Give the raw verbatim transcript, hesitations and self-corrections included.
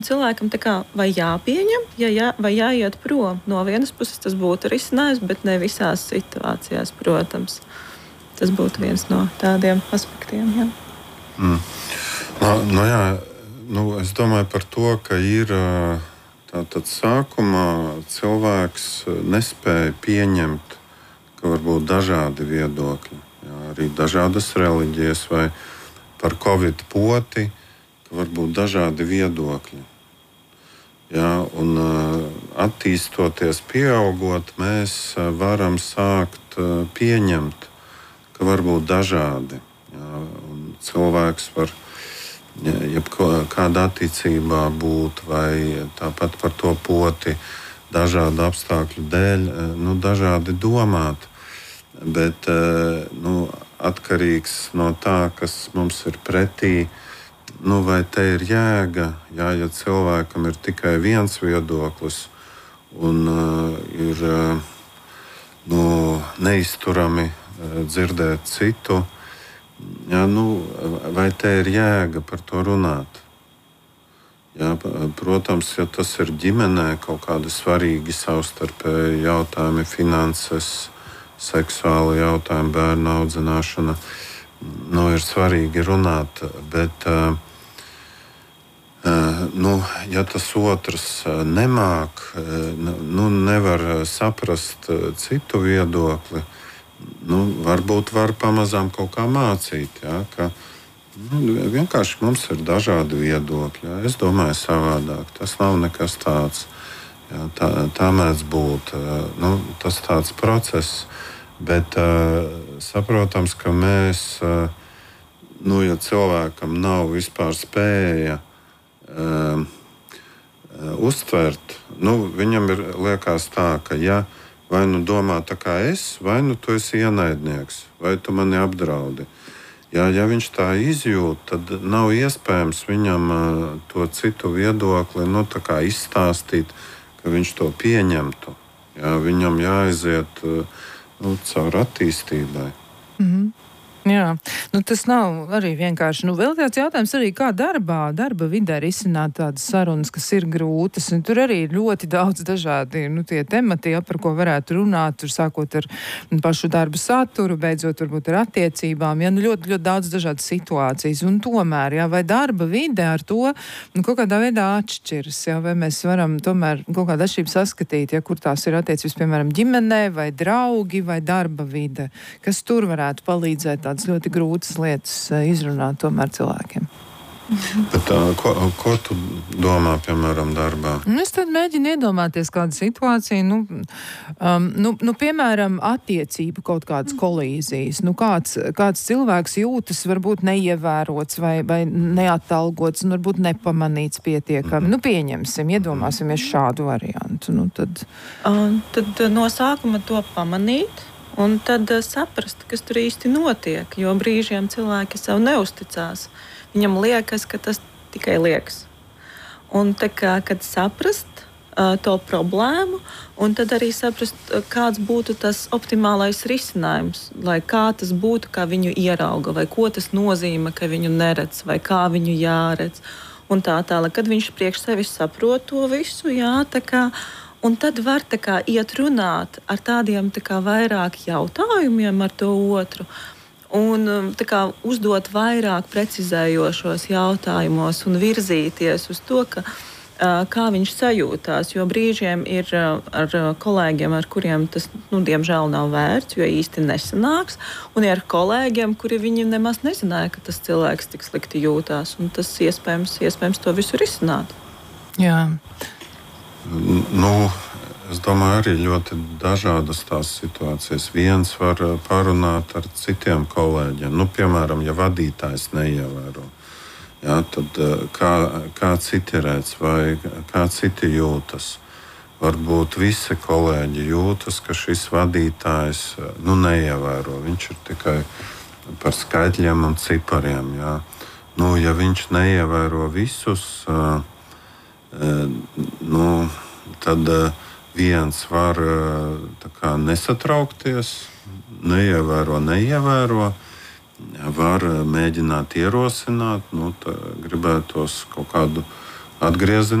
Cilvēkam tā kā vai jāpieņem, ja jā, vai jāiet prom. No vienas puses tas būtu risinājums, bet ne visās situācijās, protams. Tas būtu viens no tādiem aspektiem. Jā. Mm. No, no jā, nu, es domāju par to, ka ir tātad sākumā cilvēks nespēja pieņemt, ka var būt dažādi viedokļi. Jā, arī dažādas reliģijas vai par Covid poti, ka var būt dažādi viedokļi. Jā, un attīstoties, pieaugot, mēs varam sākt pieņemt, ka var būt dažādi. Jā, un cilvēks var jebkādā attīstībā būt, vai tāpat par to poti dažādu apstākļu dēļ, nu, dažādi domāt. Bet nu, atkarīgs no tā, kas mums ir pretī, nu, vai te ir jēga, jā, ja cilvēkam ir tikai viens viedoklis un uh, ir uh, nu, neizturami uh, dzirdēt citu, jā, nu, vai te ir jēga par to runāt? Jā, protams, ja tas ir ģimenē kaut kādi svarīgi savstarpēji jautājumi, finanses, seksuāli jautājumi, bērnu audzināšana, nu, ir svarīgi runāt, bet uh, uh, nu, ja tas otrs uh, nemāk, uh, nu, nevar saprast uh, citu viedokli, nu, varbūt var pamazām kaut kā mācīt, jā, ka nu, vienkārši mums ir dažādi viedokļi. Jā. Es domāju savādāk, tas nav nekas tāds. Jā, tā, tā mēdz būt. Uh, nu, tas tāds process. Bet uh, saprotams, ka mēs, uh, nu, ja cilvēkam nav vispār spēja uh, uh, uztvert, nu, viņam ir liekas tā, ka ja vai nu domā tā kā es, vai nu tu esi ienaidnieks, vai tu mani apdraudi. Ja, ja viņš tā izjūt, tad nav iespējams viņam uh, to citu viedokli, nu, tā kā izstāstīt, ka viņš to pieņemtu. Ja, viņam jāaiziet uh, Nu, caur attīstībai. Mm-hmm. Jā, nu tas nav arī vienkārši. Nu, vēl tāds jautājums arī, kā darbā, darba vidē risināt tādas sarunas, kas ir grūtas. Un tur arī ir ļoti daudz dažādi, nu, tie temati, ja, par ko varētu runāt, tur sākot ar pašu darba saturu, beidzot varbūt ar attiecībām, ja, nu, ļoti, ļoti daudz dažādas situācijas. Un tomēr, ja, vai darba vide ar to, nu, kaut kādā veidā atšķiras, ja, vai mēs varam tomēr kaut kādu atšķirību saskatīt, ja, kur tās ir attiecības, piemēram, ģimenē, vai draugi, vai darba vide, kas tur varētu palīdzēt tādas ļoti grūtas lietas izrunāt tomēr cilvēkiem. Bet, uh, ko, ko tu domā, piemēram, darbā? Es tad mēģinu iedomāties kādu situāciju, nu, um, nu, nu piemēram, attiecību kaut kādas kolīzijas. Nu, kāds, kāds cilvēks jūtas varbūt neievērots vai, vai neatalgots un varbūt nepamanīts pietiekami. Mm-hmm. Nu, pieņemsim, iedomāsimies šādu variantu. Nu, tad... Uh, tad no sākuma to pamanīt. Un tad uh, saprast, kas tur īsti notiek, jo brīžiem cilvēki sev neusticās. Viņam liekas, ka tas tikai liekas. Un tā kā, kad saprast uh, to problēmu, un tad arī saprast, uh, kāds būtu tas optimālais risinājums, lai kā tas būtu, kā viņu ierauga, vai ko tas nozīmē, ka viņu neredz, vai kā viņu jāredz. Un tā tālāk, kad viņš priekš sevis saprot to visu, jā, tā kā. Un tad var tā kā iet runāt ar tādiem tā kā vairāk jautājumiem ar to otru un tā kā uzdot vairāk precizējošos jautājumos un virzīties uz to, ka, kā viņš sajūtās. Jo brīžiem ir ar kolēģiem, ar kuriem tas, nu, diemžēl nav vērts, jo īsti nesanāks. Un ir ar kolēģiem, kuri viņi nemaz nezināja, ka tas cilvēks tik slikti jūtās. Un tas iespējams, iespējams to visu risināt. Jā. Nu, es domāju, arī ļoti dažādas tās situācijas. Viens var parunāt ar citiem kolēģiem. Nu, piemēram, ja vadītājs neievēro, jā, tad kā, kā citi redz vai kā citi jūtas. Varbūt visi kolēģi jūtas, ka šis vadītājs nu, neievēro. Viņš ir tikai par skaitļiem un cipariem. Jā. Nu, ja viņš neievēro visus, nu, tad viens var kā, nesatraukties, neievēro, neievēro, var mēģināt ierosināt, nu, gribētos kaut kādu atgriezeniski